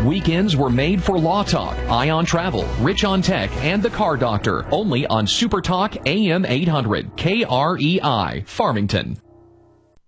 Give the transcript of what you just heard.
Weekends were made for Law Talk, Ion Travel, Rich on Tech, and The Car Doctor. Only on Super Talk AM 800 KREI, Farmington.